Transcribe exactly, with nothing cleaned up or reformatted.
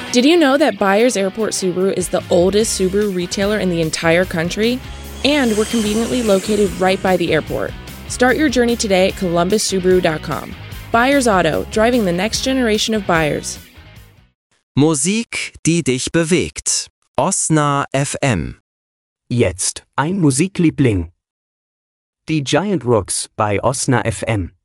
Did you know that Byers Airport Subaru is the oldest Subaru retailer in the entire country? And we're conveniently located right by the airport. Start your journey today at columbus subaru dot com. Byers Auto, driving the next generation of buyers. Musik, die dich bewegt. Osna F M. Jetzt ein Musikliebling. Die Giant Rooks bei Osna F M.